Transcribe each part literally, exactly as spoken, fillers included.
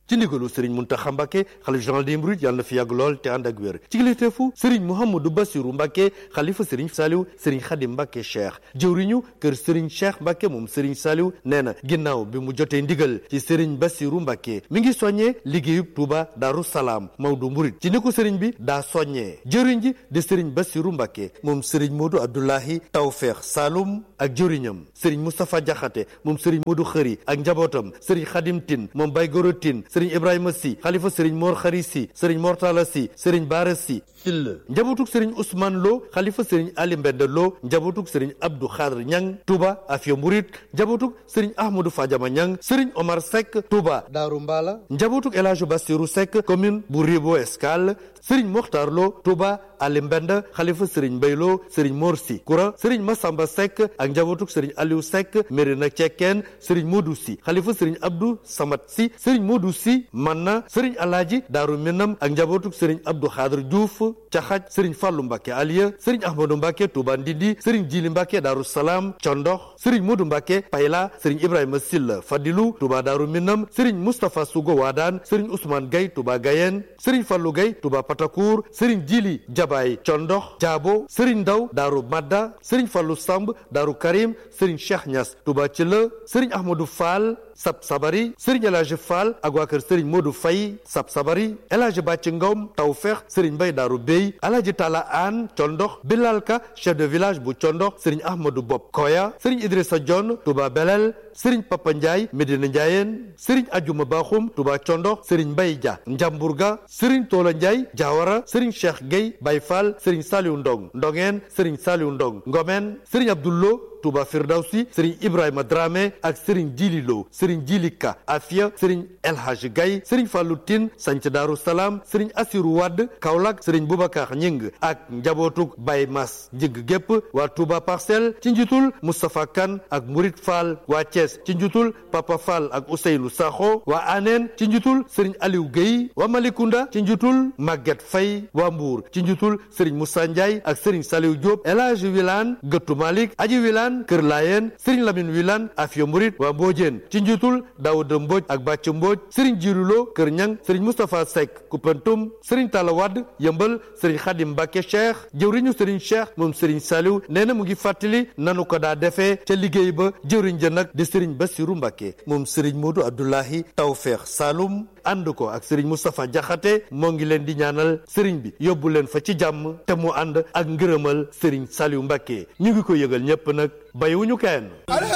ci ndigalu sëriñ Muntaxa Mbàkke xalif général des mourides yàlla na fi yàgg lool te ànd ak wér ci kilifteefu sëriñ Mouhamadou Bassirou Mbàkke xalifa sëriñ Saliou sëriñ Xadim Mbàkke Cheikh jëwriñu kër sëriñ Cheikh Mbàkke moom sëriñ Saliou nee na ginnaaw bi mu jotee ndigal ci sëriñ Bassirou Mbàkke mi ngi soññee liggéeyub Touba Daaru Salaam Maodo Mouride ci ni ko sëriñ bi daa soññee jëwriñ ji di sëriñ Bassirou Mbàkke moom sëriñ Modou Abdoulahi Tawfeex Saloum ak jëwriñam sëriñ Moustapha Jaxate moom sëriñ Modou Xëri ak njabootam sëriñ Xadim Tin moom Bay Goro Tin sëriñ Ibrahima Si xalifa sëriñ Mor Xari Si sëriñ Mortala Si sëriñ Baara Si Sill njabootug sëriñ Ousmane Lo xalifa sëriñ Ali Mbenda Lo njabootug sëriñ Abdou Khadr Ñang Touba Afia Mouride njabootug sëriñ Ahmadou Fadiama Ñang sëriñ Omar Seck Touba Daaru Mbala njabootug El Hadj Bassirou Seck commune bu Ribo Escale sëriñ Mokhtar Lo Touba Ali Mbenda xalifa sëriñ Mbaylo sëriñ Morsi Koura sëriñ Massamba Seck ak njabootug sëriñ Aliou Seck Mérina Cekkeen sëriñ Modou Si xalifa sëriñ Abdou Samad Si sëriñ Modou Si Manna sëriñ Alaaji Daaru Minam ak njabootug sëriñ Abdou Khadr Diouf Caxaj sëriñ Fallou Mbacke Aliya sëriñ Ahmadou Mbacke Touba Ndindi sëriñ Jili Mbacke Daaru Salaam Condox sëriñ Modou Mbacke Payla sëriñ Ibrahima Silla Fadilou Touba Daaru Minam sëriñ Moustapha Sougo Wadaan sëriñ Ousmane Gaye Touba Gayen sëriñ Fallou Gaye Touba Patakour sëriñ Jili Jabaay Condox Jaabo sëriñ Ndaw Daaru Madda sëriñ Fallou Samb Daaru Karim sëriñ Cheikh Niass Touba Thila sëriñ Ahmadou Fall Sab Sabari sëriñ El Hadj Fall ak waa kër sëriñ Modou Faye Sab Sabari El Hadj Bàcci Ngom Tawfeex sëriñ Mbay Daaru Bey El Hadj Talla An Condox Bilal Ka chef de village bu Condox sëriñ Ahmadou Bob Koya sëriñ Idrissa Dione Touba Belel sëriñ Papa Ndiaye Medina Ndiayeen sëriñ Ajuma Bakhoum Touba Condox sëriñ Mbay Dia Njamburga sëriñ Tola Ndiaye Diawara sëriñ Cheikh Gueye Baye Fall sëriñ Saliou Ndong Ndongeen sëriñ Saliou Ndong Ngomen sëriñ Abdoullo Touba Firdawsi sëriñ Ibrahima Dramé ak sëriñ Jili Lo sëriñ Jili Ka Afia sëriñ El Hadj Gaye sëriñ Fallou Tine Sanc Daaru Salaam sëriñ Assirou Wade Kaolack sëriñ Boubacar Ñing ak njabootug Baye Mas Njing gépp waa Touba Parcelles ci njiitul Moustapha Kane ak Mourid Fall waa Thiès ci njiitul Papa Fall ak Ousseynou Sakho waa Anen ci njiitul sëriñ Aliou Gueye waa Malicounda ci njiitul Maguette Faye waa Mbour ci njiitul sëriñ Moussa Ndiaye ak sëriñ Saliou Diop El Hadj Wilane Gëttu Malick Aji Wilane Kër Layen sëriñ Lamine Wilane Afia Mouride waa Mbodiène ci njiitul Daouda Mbodj ak Bàcc Mbodj sëriñ Jirulo Kër Ñang sëriñ Moustapha Seck Koupentoum sëriñ Talla Wade Yëmbal sëriñ Khadim Mbacke Cheikh jëwriñu sëriñ Cheikh moom sëriñ Saliou nee na mu ngi fàttali nanu ko daa defee ca liggéey ba jëwriñ ja nag di sëriñ Bassirou Mbacke moom sëriñ Modou Abdoulahi Tawfeex Saloum ànd ko ak sëriñ Moustapha Diakhaté moo ngi leen di ñaanal sëriñ bi yóbbu leen fa ci jàmm te mu ànd ak ngërëmal sëriñ Saliou Mbacke ñu ngi ko yëgal ñépp nag bàyyiwuñu kenn.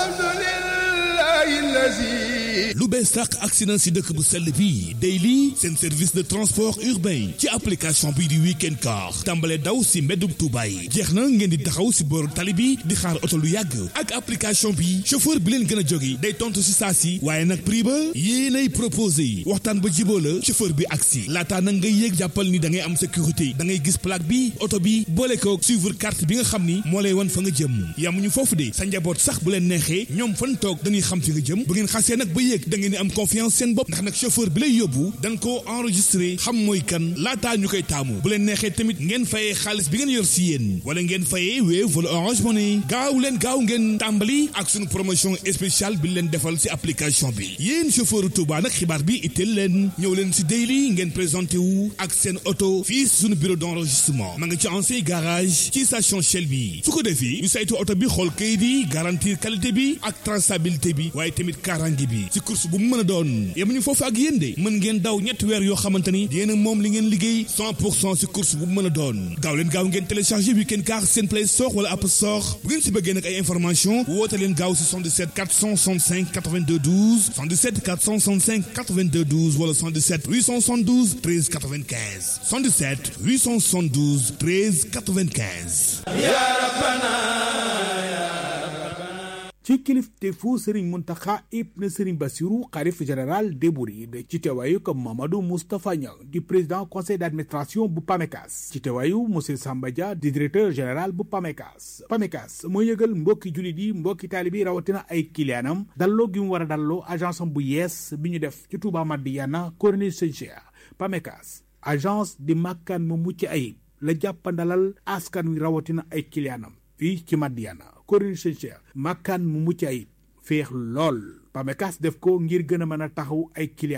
lu bees sax accident si dëkk bu sell bi Daily seen service de transport urbain ci application bii di Weekend Car tàmbale daw si mbeddum Touba yi jeex na ngeen di taxaw si booru tali bi di xaar oto lu yàgg ak application bi chauffeur bi leen gën a jóge day tontu si saa si waaye nag prix ba yéenay proposé waxtaan ba jiboo la chauffeur bi agsi laataa nag ngay yéeg jàppal ni da ngay am sécurité da ngay gis plaque bi oto bi boole ko suivre carte bi nga xam ni moo lay wan fa nga jëm yamuñu foofu de sa njaboot sax bu leen neexee ñoom fan toog dañuy xam fi nga jëm bu ngeen xasee nag ba yéeg da ngeen di am confiance seen bopp ndax nag chauffeur bi lay yóbbu dañ koo enregistré xam mooy kan laataa ñu koy taamu bu leen neexee tamit ngeen fayee xaalis bi ngeen yor si yéen wala ngeen fayee Wave wala Orange Money gaaw leen gaaw ngeen tàmbali ak suñu promotion spéciale bi leen defal si application bi yéen chauffeur Touba nag xibaar bi itteel leen ñëw leen si Daily ngeen présenté wu ak seen oto fii suñu bureau d'enregistrement ma nga ci ancien garage ci station Shell bi su ko defee ñu saytu oto bi xool kayit yi garantir qualité bi ak traçabilité bi waaye tamit kaaraange bi ci course bu mu mën a doon yemuñu foofu ak yéen de mën ngeen daw ñetti weer yoo xamante ni yéen a moom li ngeen liggéey cent pour cent ci course bu mu mën a doon gaaw leen gaaw ngeen téléchargé Weekend Car seen Play Store wala App Store bu ngeen si bëggee nag ay information woote leen gaaw si soixante-dix-sept quatre cent soixante-cinq quatre-vingt-deux douze soixante-dix-sept quatre cent soixante-cinq quatre-vingt-deux douze wala soixante-dix-sept huit cent soixante-douze treize quatre-vingt-quinze soixante-dix-sept huit cent soixante-douze treize quatre-vingt-quinze. ci kilifteefu Serigne Mountakha ibn Serigne Bassirou xalif général des Mourides ci teewaayu ko Mamadou Moustapha Niang di président conseil d'administration bu PAMECAS ci teewaayu monsieur Samba Dia di directeur général bu PAMECAS PAMECAS moo yëgal mbokki jullit yi mbokki taalibe yi rawatina ay kiliyaanam dalloo gi mu war a dalloo agence am bu yees bi ñu def ci Touba Madiyana Corniche Sëñ Cheikh PAMECAS agence di makkaan mu mucc ayib la jàppandalal askan wi rawatina ay kiliyaanam fii ci Madiyana Corniche Sëñ Cheikh makkaan mu mucc ayib féex lool PAMECAS def ko ngir gën a mën a taxaw ay kiliyaanam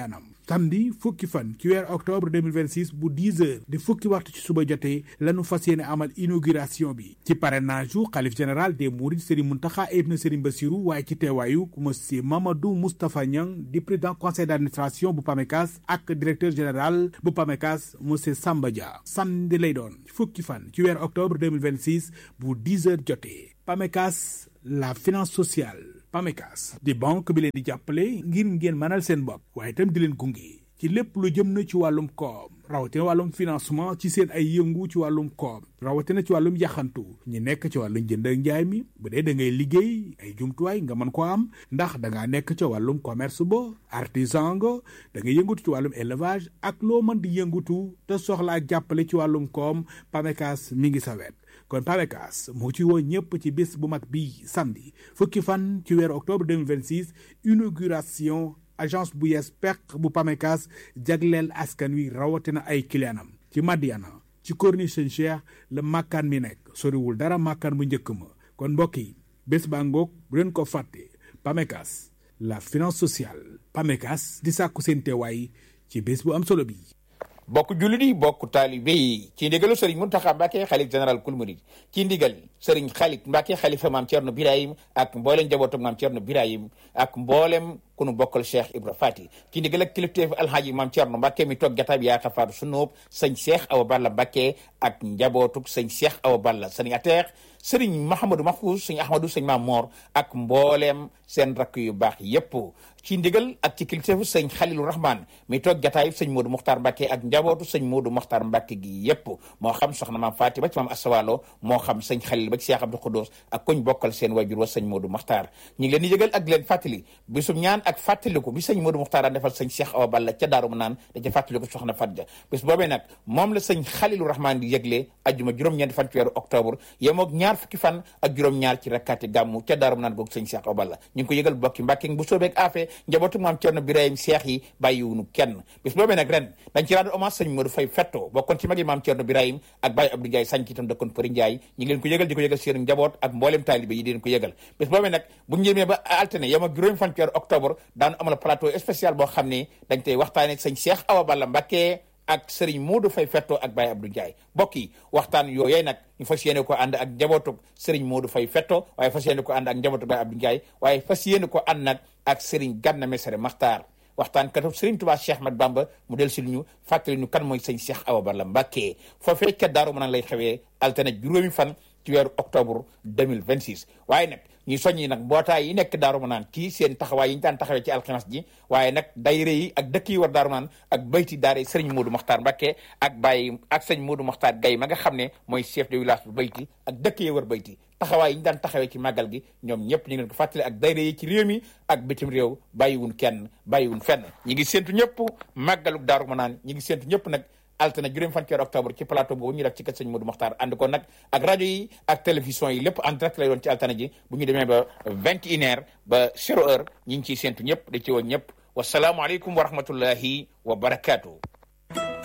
samedi fukki fan ci weer octobre deux mille vingt-six bu dix heures di fukki waxtu ci suba jotee lañu fas yéene amal inauguration bi ci parrainage u xalif général des mourides Serigne Mountakha ibn Serigne Bassirou waaye ci teewaayu monsieur Mamadou Moustapha Niang di président conseil d'administration bu PAMECAS ak directeur général bu PAMECAS monsieur Samba Dia. samedi lay doon fukki fan ci weer octobre deux mille vingt-six bu dix heures jotee. PAMECAS la finance sociale. PAMECAS di banque bi leen di jàppale ngir ngeen mënal seen bopp waaye itam di leen gunge ci lépp lu jëm na ci wàllum koom rawatina wàllum financement ci seen ay yëngu ci wàllum koom rawatina ci wàllum yaxantu ñi nekk ci wàllum jënd ak njaay mi bu dee da ngay liggéey ay jumtuwaay nga mën ko am ndax da ngaa nekk ci wàllum commerce ba artisan nga da ngay yëngatu ci wàllum élevage ak loo mën di yëngatu te soxla ak jàppale ci wàllum koom PAMECAS mi ngi sa wet. kon PAMECAS moo ci woo ñëpp ci bés bu mag bii samedi fukki fan ci weeru octobre deux mille vingt-six inauguration agence bu yees peq bu PAMECAS jagleel askan wi rawatina ay clientam ci Madiana ci corniche Sëñ Cheikh la makkaan mi nekk soriwul dara makkaan bu njëkk ma kon mbokk yi bés baa ngoog bu leen ko fàtte PAMECAS la finance sociale PAMECAS di sàkku seen teewaay ci bés bu am solo bi. bokk jullit yi bokk taalibe yi ci ndigalu Serigne Mountakha Mbacké xalif général kul murid ci ndigal Serigne Khalid Mbacké xalifa maam Thierno Birahim ak mboolem njabootu maam Thierno Birahim ak mboolem ku nu bokkal Cheikh Ibra Fati ci ndigal ak kilifteef alhaaji maam Thierno Mbacké mi toog jataab yaa xafaatu sunóob sëñ Cheikh Awa Balla Mbacké ak njabootuk sëñ Cheikh Awa Balla sëñ Ateex sëriñ Mahamadou Mahfouz sëñ Ahmadou sëñ Maam Moor ak mbooleem seen rakk yu baax yépp ci ndigal ak ci kilifteefu sëñ Xalilu Rahman mi toog jataayib sëñ Modou Mokhtar Mbacké ak njabootu sëñ Modou Mokhtar Mbacké gi yépp moo xam soxna maam Faati ba ci maam Asawalo moo xam sëñ Xalil ba ci Cheikh Abdou Khoudous ak kuñ bokkal seen wajur wa sëñ Modou Mokhtar ñi ngi leen di yëgal ak leen fàttali bisum ñaan ak fàttaliku bi sëñ Modou Mokhtar daan defal sëñ Cheikh Awa Balla ca Daaru Manaan da ca fàttaliku soxna Fatja bis boobee nag moom la sëñ Xalilu Rahman di yëgle ajjuma juróom-ñeenti fan ci weeru octobre yemoog ñaar fukki fan ak juróom-ñaar ci rakkaati gàmmu ca Daaru Manaan googu sëñ Cheikh Awa Balla ñu ngi ko yëgal bokki Mbàkke bu soobeeg afee njabootu maam Cerno Birahim Cheikh yi bàyyiwunu kenn bis boobee nag ren dañ ci rendre hommage sëñ Modou Faye Fetto bokkoon ci magi maam Cerno Birahim ak Baye Abdou Ndiaye sañ ci itam dëkkoon Përi Ndiaye ñi ngi leen ko yëgal di ko yëgal seen njaboot ak mboolem taalibe yi di leen ko yëgal bis boobee nag bu ñu ñëmee ba altine yem ak juróomi fan ci weeru octobre daan amal plateau spécial boo xam ne dañ tey waxtaane sëñ Cheikh Awa Balla Mbacké ak Serigne Modou Faye Fetto ak Baye Abdou Ndiaye mbokk yi waxtaan yooyee nag ñu fas yéene ko ànd ak njabootug Serigne Modou Faye Fetto waaye fas yéene ko ànd ak njabootug Baye Abdou Ndiaye waaye fas yéene ko ànd nag ak Serigne Ganna Messere Makhtar waxtaan katub Serigne Touba Cheikh Ahmad Bamba mu del si ñu fàttali ñu kan mooy sëñ Cheikh Awa Balla Mbacké foofee ca Daaru Manaan lay xewee altine juróomi fan ci weeru octobre deux mille vingt-six waaye nag ñuy soññi nag mbootaay yi nekk Daaru Manaan ci seen taxawaay yi ñu daan taxawee ci alxames ji waaye nag dayre yi ak dëkk yi war Daaru Manaan ak bayti daare Serigne Modou Mokhtar Mbacké ak Baye ak sëñ Modou Mokhtar Gaye ma nga xam ne mooy chef de village bu bayti ak dëkk yi war bayti taxawaay yi ñu daan taxawee ci màggal gi ñoom ñëpp ñu ngi leen ko fàttali ak dayre yi ci réew mi ak bitim réew bàyyiwun kenn bàyyiwun fenn ñi ngi séntu ñëpp màggaluk Daaru Manaan ñi ngi séntu ñëpp nag altine juróom fan ci octobre ci plateau boobu ñu def ci kër sëñ Modou Mokhtar ànd ko nag ak rajo yi ak télévision yi lépp en direct lay doon ci altine ji bu ñu demee ba vingt et une heures ba zéro heure ñi ngi ciy séntu ñëpp da ci woon ñëpp wasalaamualeykum wa rahmatullahi wa barakaatu.